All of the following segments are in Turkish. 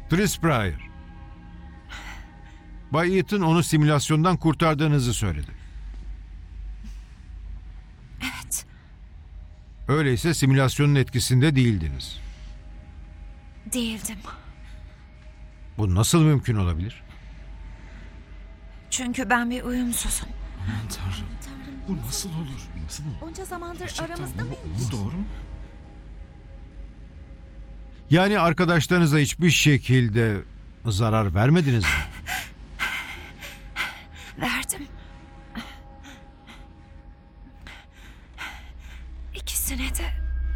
Tris Pryor. Bay Ethan onu simülasyondan kurtardığınızı söyledi. Evet. Öyleyse simülasyonun etkisinde değildiniz. Değildim. Bu nasıl mümkün olabilir? Çünkü ben bir uyumsuzum. Aman Tanrım. Bu nasıl olur? Nasıl olur? Onca zamandır Gerçekten aramızda bu mıymış? doğru mu? Yani arkadaşlarınıza hiçbir şekilde zarar vermediniz mi? Verdim. İkisine de.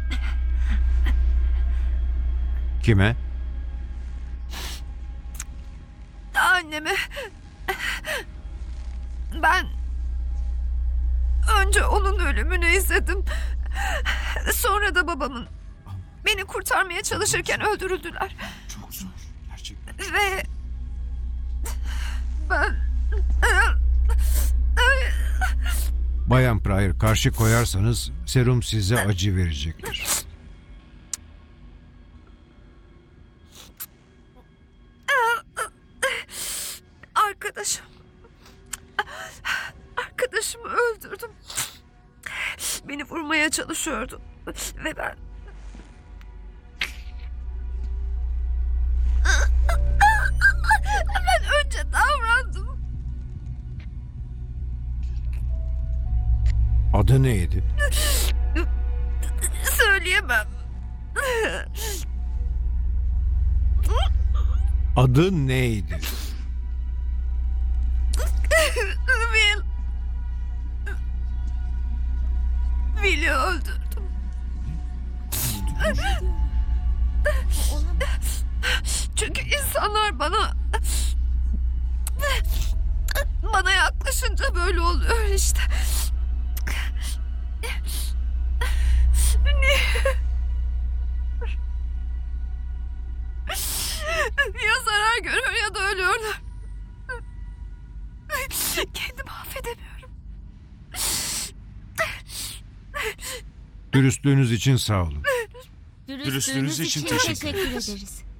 Kime? Anneme. Ben önce onun ölümünü izledim. Sonra da babamın. Beni kurtarmaya çalışırken öldürüldüler. Çok zor. Gerçekten. Ve ben Bayan Pryor, karşı koyarsanız serum size acı verecektir. arkadaşımı öldürdüm. Beni vurmaya çalışıyordu. Ve ben önce davrandım. Adı neydi? Söyleyemem. Adı neydi? Will. Will'i öldürdüm. Çünkü insanlar bana yaklaşınca böyle oluyor işte. Ya zarar görüyor ya da ölüyorlar. Kendimi affedemiyorum. Dürüstlüğünüz için sağ olun. Dürüstlüğünüz için teşekkür teşekkür ederiz.